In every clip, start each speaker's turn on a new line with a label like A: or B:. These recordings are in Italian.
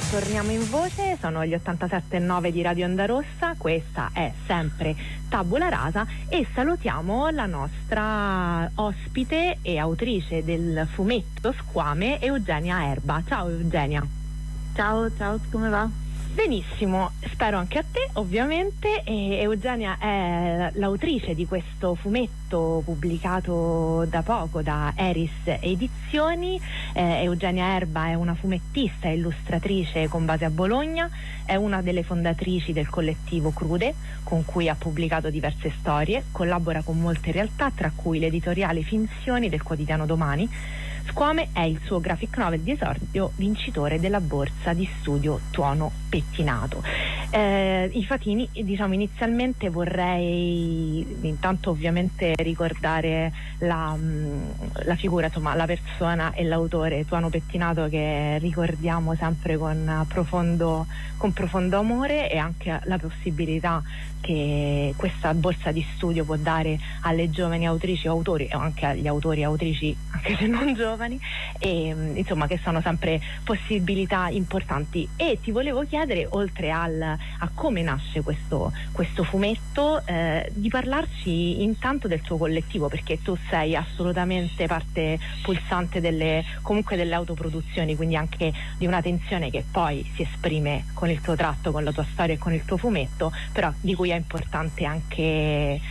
A: torniamo in voce, sono gli 87.9 di Radio Onda Rossa, questa è sempre Tabula Rasa e salutiamo la nostra ospite e autrice del fumetto Squame, Eugenia Erba. Ciao Eugenia.
B: Ciao, come va?
A: Benissimo, spero anche a te ovviamente. Eugenia è l'autrice di questo fumetto pubblicato da poco da Eris Edizioni. Eugenia Erba è una fumettista e illustratrice con base a Bologna, è una delle fondatrici del collettivo Crude, con cui ha pubblicato diverse storie, collabora con molte realtà, tra cui l'editoriale Finzioni del quotidiano Domani. Squame è il suo graphic novel di esordio, vincitore della borsa di studio Tuono Pettinato. Infatti, diciamo, inizialmente vorrei intanto ovviamente ricordare la figura, insomma, la persona e l'autore Tuono Pettinato, che ricordiamo sempre con profondo amore, e anche la possibilità che questa borsa di studio può dare alle giovani autrici o autori, o anche agli autori e autrici, anche se non giovani, e insomma che sono sempre possibilità importanti. E ti volevo chiedere, oltre a come nasce questo fumetto, di parlarci intanto del tuo collettivo, perché tu sei assolutamente parte pulsante delle autoproduzioni, quindi anche di una tensione che poi si esprime con il tuo tratto, con la tua storia e con il tuo fumetto, però di cui è importante anche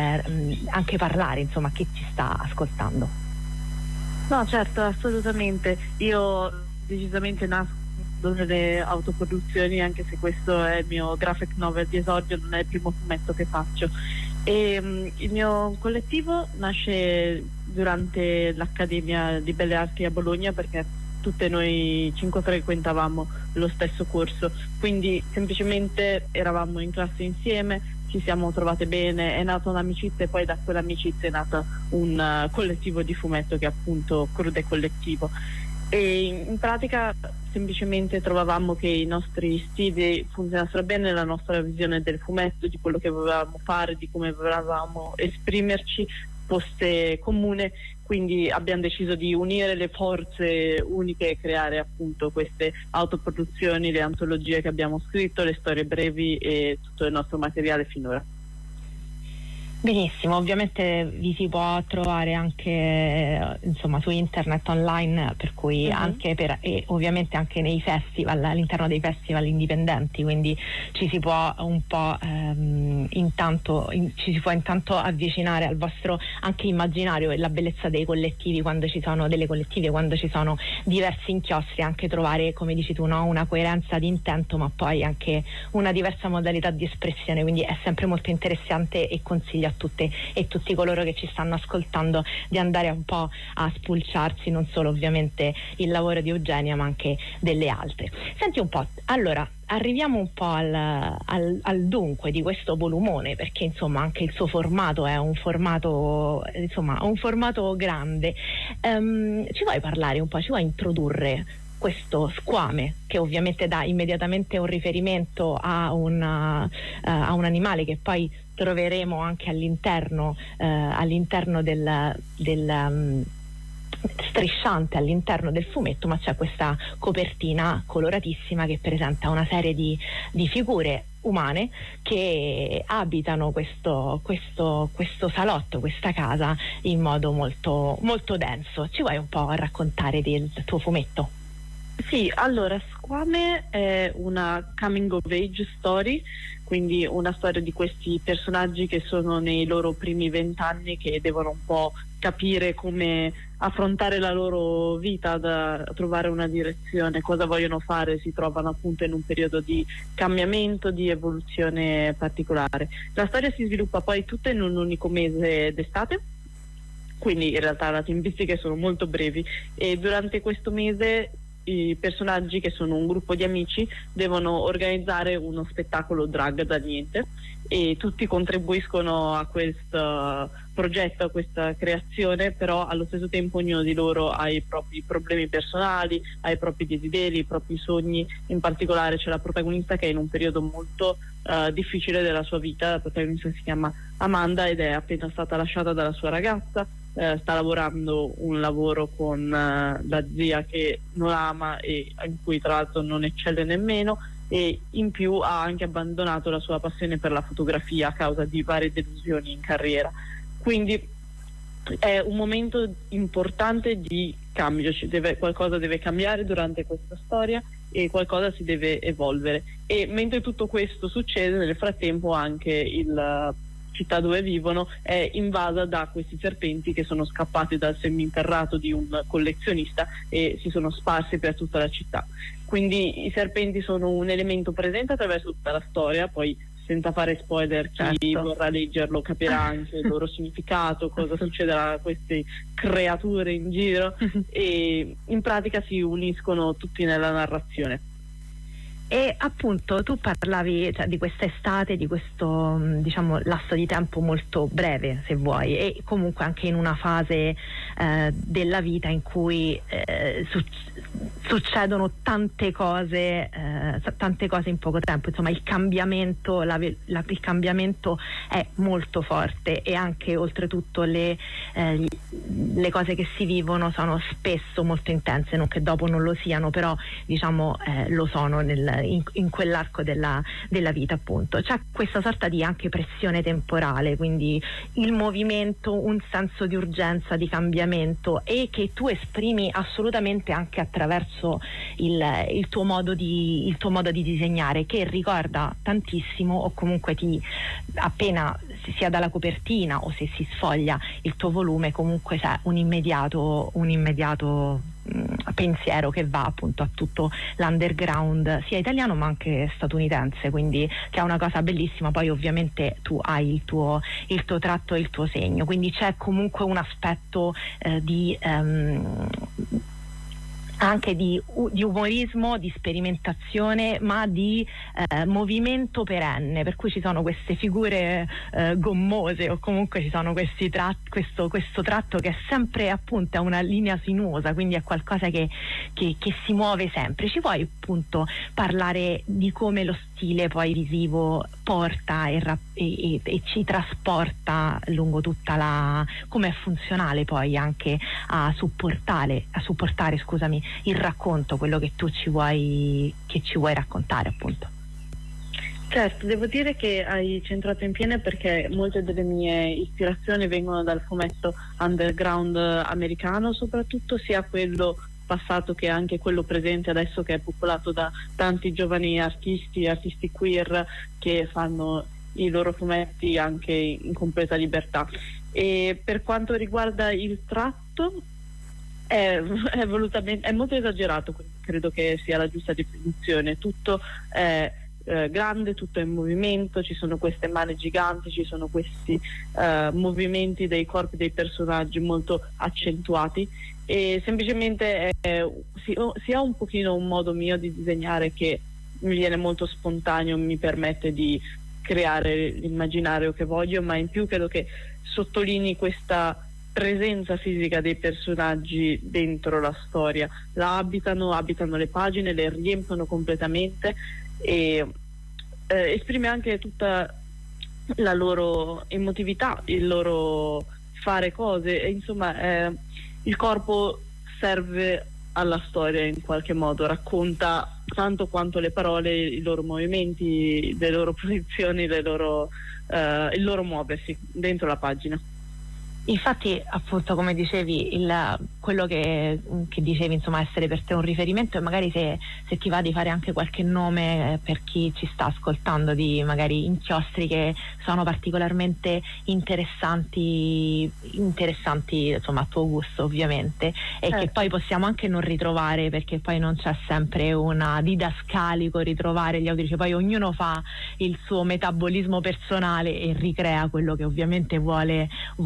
A: parlare, insomma, a chi ci sta ascoltando.
B: No, certo, assolutamente. Io decisamente nasco nelle autoproduzioni, anche se questo è il mio graphic novel di esordio, non è il primo fumetto che faccio. E il mio collettivo nasce durante l'Accademia di Belle Arti a Bologna, perché tutte noi 5 frequentavamo lo stesso corso, quindi semplicemente eravamo in classe insieme, ci siamo trovate bene, è nata un'amicizia e poi da quell'amicizia è nata un collettivo di fumetto che è appunto Crude Collettivo. E in pratica semplicemente trovavamo che i nostri stili funzionassero bene, la nostra visione del fumetto, di quello che volevamo fare, di come volevamo esprimerci fosse comune, quindi abbiamo deciso di unire le forze uniche e creare appunto queste autoproduzioni, le antologie che abbiamo scritto, le storie brevi e tutto il nostro materiale finora.
A: Benissimo, ovviamente vi si può trovare anche insomma su internet, online, per cui anche e ovviamente anche nei festival, all'interno dei festival indipendenti, quindi ci si può un po' intanto avvicinare al vostro anche immaginario e la bellezza dei collettivi, quando ci sono delle collettive, quando ci sono diversi inchiostri, anche trovare, come dici tu, no? Una coerenza di intento, ma poi anche una diversa modalità di espressione, quindi è sempre molto interessante e consiglio a tutte e tutti coloro che ci stanno ascoltando di andare un po' a spulciarsi non solo ovviamente il lavoro di Eugenia, ma anche delle altre. Senti un po', allora arriviamo un po' al dunque di questo volumone, perché insomma anche il suo formato è un formato grande. Ci vuoi parlare un po', ci vuoi introdurre questo Squame, che ovviamente dà immediatamente un riferimento a un animale che poi troveremo anche all'interno del strisciante all'interno del fumetto, ma c'è questa copertina coloratissima che presenta una serie di figure umane che abitano questo salotto, questa casa, in modo molto, molto denso. Ci vuoi un po' raccontare del tuo fumetto?
B: Sì, allora Squame è una coming of age story, quindi una storia di questi personaggi che sono nei loro primi 20 anni, che devono un po' capire come affrontare la loro vita, da trovare una direzione, cosa vogliono fare, si trovano appunto in un periodo di cambiamento, di evoluzione particolare. La storia si sviluppa poi tutta in un unico mese d'estate, quindi in realtà le tempistiche sono molto brevi, e durante questo mese i personaggi, che sono un gruppo di amici, devono organizzare uno spettacolo drag da niente, e tutti contribuiscono a questo progetta questa creazione, però allo stesso tempo ognuno di loro ha i propri problemi personali, ha i propri desideri, i propri sogni. In particolare c'è la protagonista che è in un periodo molto difficile della sua vita. La protagonista si chiama Amanda ed è appena stata lasciata dalla sua ragazza, sta lavorando un lavoro con la zia che non ama e in cui tra l'altro non eccelle nemmeno, e in più ha anche abbandonato la sua passione per la fotografia a causa di varie delusioni in carriera. Quindi è un momento importante di cambio, qualcosa deve cambiare durante questa storia e qualcosa si deve evolvere, e mentre tutto questo succede, nel frattempo anche la città dove vivono è invasa da questi serpenti che sono scappati dal seminterrato di un collezionista e si sono sparsi per tutta la città. Quindi i serpenti sono un elemento presente attraverso tutta la storia, poi senza fare spoiler, chi vorrà leggerlo capirà anche il loro significato, cosa succederà a queste creature in giro, e in pratica si uniscono tutti nella narrazione.
A: E appunto tu parlavi, cioè, di quest'estate, di questo, diciamo, lasso di tempo molto breve, se vuoi, e comunque anche in una fase della vita in cui succedono tante cose in poco tempo. Insomma, il cambiamento è molto forte, e anche oltretutto le cose che si vivono sono spesso molto intense, non che dopo non lo siano, però diciamo lo sono in quell'arco della vita, appunto. C'è questa sorta di anche pressione temporale, quindi il movimento, un senso di urgenza, di cambiamento, e che tu esprimi assolutamente anche attraverso il tuo modo di disegnare, che ricorda tantissimo, o comunque appena sia dalla copertina o se si sfoglia il tuo volume, comunque c'è un immediato pensiero che va appunto a tutto l'underground sia italiano ma anche statunitense, quindi che è una cosa bellissima. Poi ovviamente tu hai il tuo tratto e il tuo segno, quindi c'è comunque un aspetto anche di umorismo, di sperimentazione, ma di movimento perenne, per cui ci sono queste figure gommose, o comunque ci sono questo tratto che è sempre appunto una linea sinuosa, quindi è qualcosa che si muove sempre. Ci vuoi appunto parlare di come lo stile poi visivo porta e ci trasporta lungo tutta come è funzionale poi anche a supportare il racconto, quello che tu ci vuoi raccontare, appunto?
B: Certo, devo dire che hai centrato in pieno, perché molte delle mie ispirazioni vengono dal fumetto underground americano, soprattutto, sia quello passato che anche quello presente adesso, che è popolato da tanti giovani artisti queer che fanno i loro fumetti anche in completa libertà. E per quanto riguarda il tratto, è molto esagerato, credo che sia la giusta definizione. Tutto è grande, tutto è in movimento, ci sono queste mani giganti, ci sono questi movimenti dei corpi dei personaggi molto accentuati, e semplicemente si ha un pochino un modo mio di disegnare che mi viene molto spontaneo, mi permette di creare l'immaginario che voglio, ma in più credo che sottolinei questa presenza fisica dei personaggi dentro la storia. La abitano le pagine, le riempiono completamente, e esprime anche tutta la loro emotività, il loro fare cose, e insomma il corpo serve alla storia in qualche modo, racconta tanto quanto le parole, i loro movimenti, le loro posizioni, il loro muoversi dentro la pagina.
A: Infatti, appunto, come dicevi, quello che dicevi, insomma, essere per te un riferimento, e magari se ti va di fare anche qualche nome per chi ci sta ascoltando, di magari inchiostri che sono particolarmente interessanti, insomma, a tuo gusto, ovviamente, e che poi possiamo anche non ritrovare, perché poi non c'è sempre una didascalico ritrovare gli autori, poi ognuno fa il suo metabolismo personale e ricrea quello che ovviamente vuole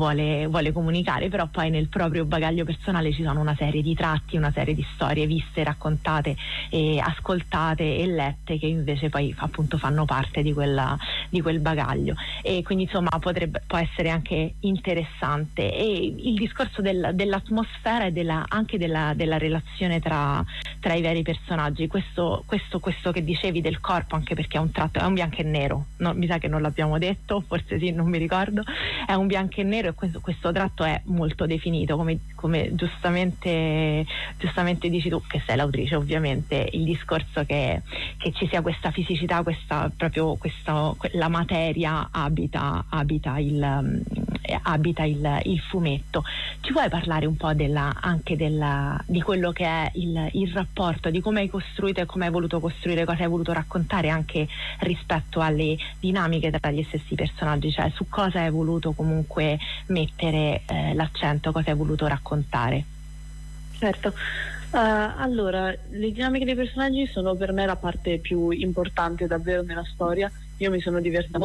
A: vuole comunicare, però poi nel proprio bagaglio personale ci sono una serie di tratti, una serie di storie viste, raccontate e ascoltate e lette, che invece poi appunto fanno parte di quel bagaglio, e quindi insomma può essere anche interessante. E il discorso dell'atmosfera e anche della relazione tra i vari personaggi, questo che dicevi del corpo, anche perché è un bianco e nero, no, mi sa che non l'abbiamo detto, forse sì, non mi ricordo, è un bianco e nero, e questo tratto è molto definito, come giustamente dici tu, che sei l'autrice ovviamente, il discorso che ci sia questa fisicità, la materia abita il fumetto. Ci puoi parlare un po' di quello che è il rapporto, di come hai costruito e come hai voluto costruire, cosa hai voluto raccontare anche rispetto alle dinamiche tra gli stessi personaggi, cioè su cosa hai voluto comunque mettere l'accento, cosa hai voluto raccontare?
B: Certo. Allora, le dinamiche dei personaggi sono per me la parte più importante davvero nella storia. Io mi sono divertita